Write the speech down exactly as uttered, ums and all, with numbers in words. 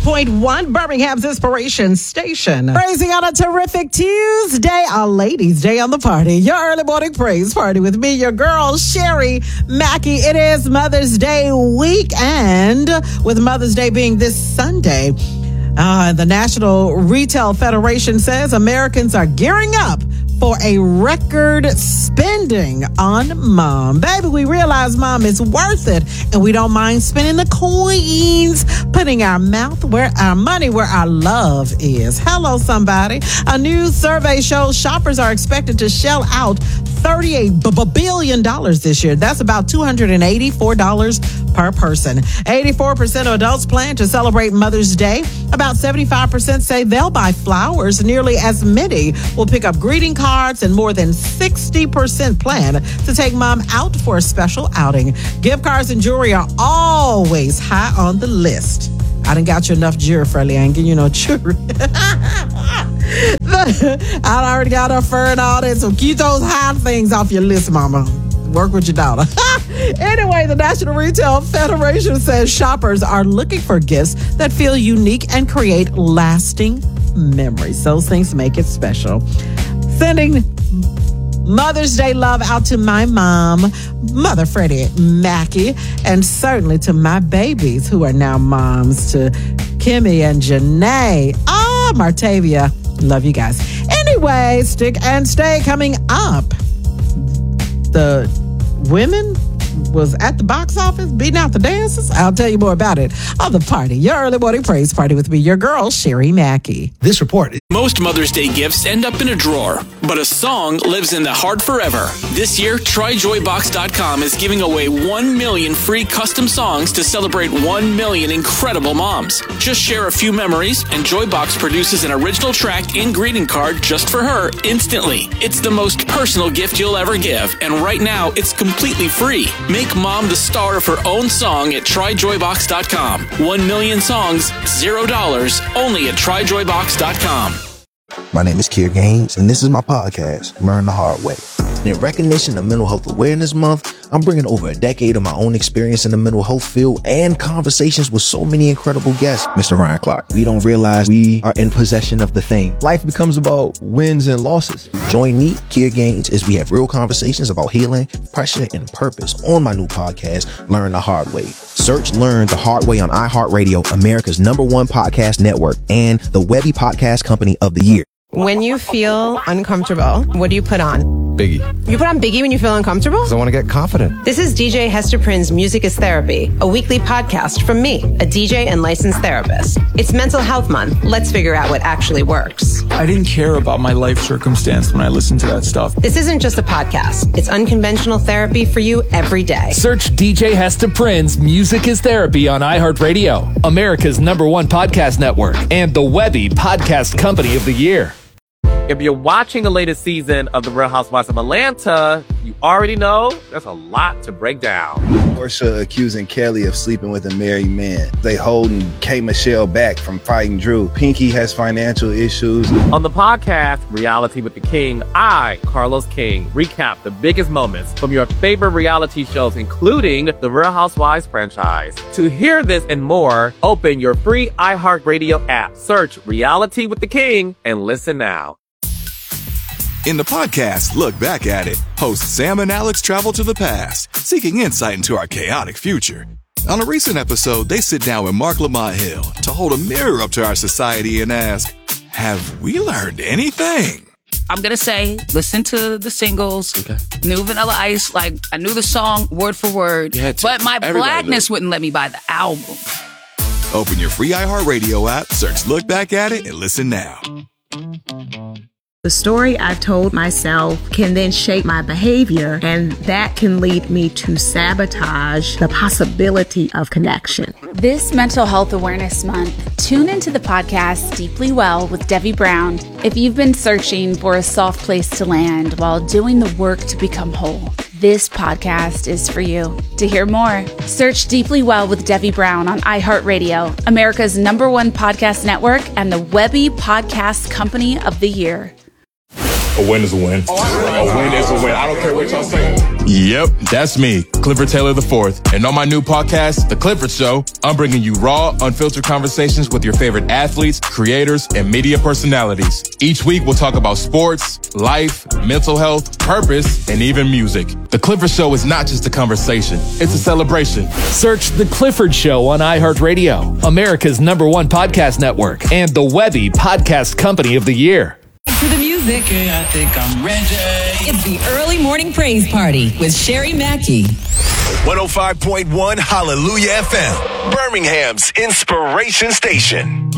point one, Birmingham's Inspiration Station. Praising on a terrific Tuesday, a ladies' day on the party. Your early morning praise party with me, your girl, Sherry Mackey. It is Mother's Day weekend, with Mother's Day being this Sunday. Uh, the National Retail Federation says Americans are gearing up for a record spending on mom. Baby, we realize mom is worth it, and we don't mind spending the coins, putting our mouth where our money, where our love is. Hello, somebody. A new survey shows shoppers are expected to shell out thirty-eight billion dollars this year. That's about two hundred eighty-four dollars per person. eighty-four percent of adults plan to celebrate Mother's Day. About seventy-five percent say they'll buy flowers. Nearly as many will pick up greeting cards, and more than sixty percent plan to take mom out for a special outing. Gift cards and jewelry are always high on the list. I done got you enough jewelry, Freddie. I ain't giving you no jewelry. I already got her fur and all that, so keep those high things off your list, mama. Work with your daughter. Anyway, the National Retail Federation says shoppers are looking for gifts that feel unique and create lasting memories. Those things make it special. Sending Mother's Day love out to my mom, Mother Freddie Mackey, and certainly to my babies who are now moms, to Kimmy and Janae. Ah, oh, Martavia. Love you guys. Anyway, Stick and Stay coming up. The women was at the box office beating out the dancers. I'll tell you more about it on the party. Your early morning praise party with me, your girl, Sherry Mackey. This report. Most Mother's Day gifts end up in a drawer, but a song lives in the heart forever. This year, Try Joy Box dot com is giving away one million free custom songs to celebrate one million incredible moms. Just share a few memories, and Joybox produces an original track and greeting card just for her instantly. It's the most personal gift you'll ever give, and right now, it's completely free. Make mom the star of her own song at Try Joy Box dot com. One million songs, zero dollars, only at Try Joy Box dot com. My name is Kier Gaines, and this is my podcast, Learn the Hard Way. In recognition of Mental Health Awareness Month, I'm bringing over a decade of my own experience in the mental health field and conversations with so many incredible guests. Mister Ryan Clark, we don't realize we are in possession of the thing. Life becomes about wins and losses. Join me, Kier Gaines, as we have real conversations about healing, pressure, and purpose on my new podcast, Learn the Hard Way. Search Learn the Hard Way on iHeartRadio, America's number one podcast network, and the Webby Podcast Company of the Year. When you feel uncomfortable, what do you put on? Biggie. You put on Biggie when you feel uncomfortable? Because I want to get confident. This is D J Hester Prynne's Music is Therapy, a weekly podcast from me, a D J and licensed therapist. It's Mental Health Month. Let's figure out what actually works. I didn't care about my life circumstance when I listened to that stuff. This isn't just a podcast. It's unconventional therapy for you every day. Search D J Hester Prynne's Music is Therapy on iHeartRadio, America's number one podcast network, and the Webby Podcast Company of the Year. If you're watching the latest season of The Real Housewives of Atlanta, you already know there's a lot to break down. Porsha accusing Kelly of sleeping with a married man. They holding K. Michelle back from fighting Drew. Pinky has financial issues. On the podcast, Reality with the King, I, Carlos King, recap the biggest moments from your favorite reality shows, including the Real Housewives franchise. To hear this and more, open your free iHeartRadio app, search Reality with the King, and listen now. In the podcast, Look Back at It, hosts Sam and Alex travel to the past, seeking insight into our chaotic future. On a recent episode, they sit down with Mark Lamont Hill to hold a mirror up to our society and ask, have we learned anything? I'm going to say, listen to the singles, okay. New Vanilla Ice, like, I knew the song word for word, but my blackness wouldn't let me buy the album. Open your free iHeartRadio app, search Look Back at It, and listen now. The story I've told myself can then shape my behavior, and that can lead me to sabotage the possibility of connection. This Mental Health Awareness Month, tune into the podcast Deeply Well with Debbie Brown if you've been searching for a soft place to land while doing the work to become whole. This podcast is for you. To hear more, search Deeply Well with Debbie Brown on iHeartRadio, America's number one podcast network, and the Webby Podcast Company of the Year. A win is a win. A win is a win. I don't care what y'all saying. Yep, that's me, Clifford Taylor the fourth. And on my new podcast, The Clifford Show, I'm bringing you raw, unfiltered conversations with your favorite athletes, creators, and media personalities. Each week, we'll talk about sports, life, mental health, purpose, and even music. The Clifford Show is not just a conversation, it's a celebration. Search The Clifford Show on iHeartRadio, America's number one podcast network, and the Webby Podcast Company of the Year. To the music. Okay, I think I'm ready. It's the Early Morning Praise Party with Sherry Mackey. one oh five point one Hallelujah F M, Birmingham's inspiration station.